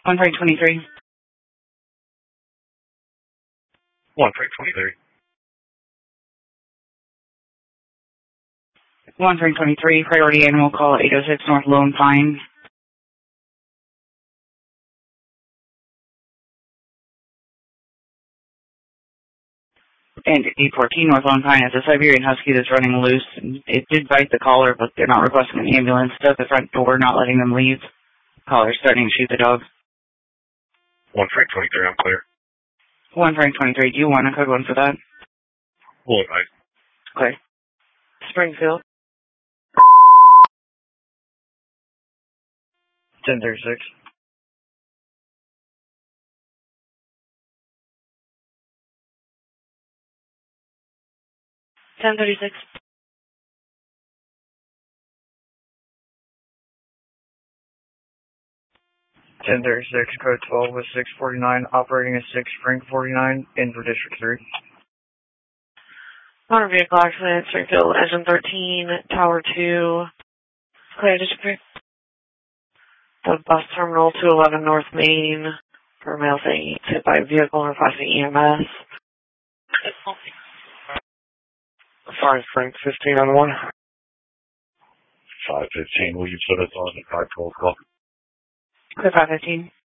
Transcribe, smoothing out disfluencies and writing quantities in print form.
1 Frank 23. 1 Frank 23. 1 Frank 23, priority animal call 806 North Lone Pine. And 814 North Lone Pine is a Siberian Husky that's running loose. It did bite the collar, but they're not requesting an ambulance. It's at the front door, not letting them leave. Collar's starting to shoot the dog. 1 Frank 23, I'm clear. 1 Frank 23, do you want a code 1 for that? Hold on. Okay. Springfield. 1036. 1036. 1036, code 12 with 649, operating at 6 Frank 49, in for District 3. Motor vehicle accident, Springfield, engine 13, tower 2, clear District 3. The bus terminal 211 North Main, for male saying hit by a vehicle and requesting EMS. 5 Frank 15 on 1. 515, will you put us on the 512 call? Clear 515.